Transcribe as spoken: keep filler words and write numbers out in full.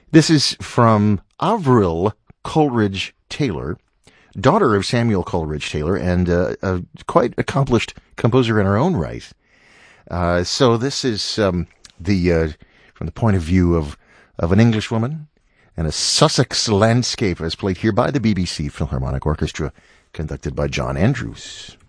This is from Avril Coleridge Taylor, daughter of Samuel Coleridge Taylor, and uh, a quite accomplished composer in her own right. Uh, so this is um, the uh, from the point of view of, of an Englishwoman and a Sussex landscape, as played here by the B B C Philharmonic Orchestra, conducted by John Andrews.